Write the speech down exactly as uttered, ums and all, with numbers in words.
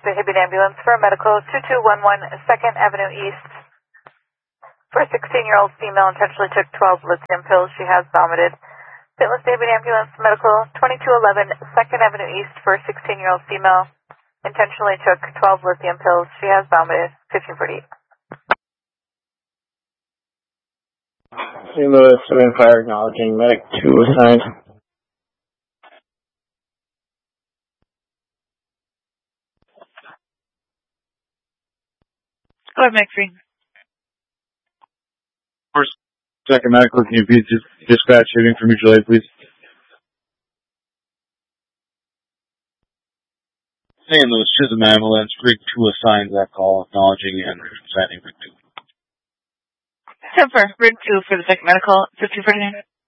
Bay Hibbett Ambulance for medical two two one one second Avenue East. For a sixteen-year-old female, intentionally took twelve lithium pills. She has vomited. Saint Louis Bay Hibbett Ambulance medical twenty-two eleven second Avenue East for a sixteen-year-old female, intentionally took twelve lithium pills. She has vomited. fifteen forty-eight. Saint Louis, seven fire acknowledging medic two assigned. Go ahead, Mike three. First, second medical, can you please dis- dispatch shooting for mutual aid, please? Saint Louis, Chisholm Ambulance, Rig two assigns that call, acknowledging and sending Rig two. ten for Rig two for the second medical, fifteen forty-nine.